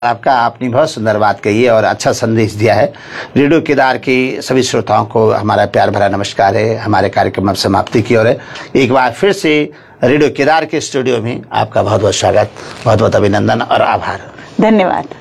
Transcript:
आपका, आपने बहुत सुंदर बात कही है और अच्छा संदेश दिया है। रेडियो केदार की सभी श्रोताओं को हमारा प्यार भरा नमस्कार है। हमारे कार्यक्रम अब समाप्ति की ओर है। एक बार फिर से रेडियो केदार के स्टूडियो में आपका बहुत बहुत स्वागत, बहुत बहुत अभिनंदन और आभार। धन्यवाद।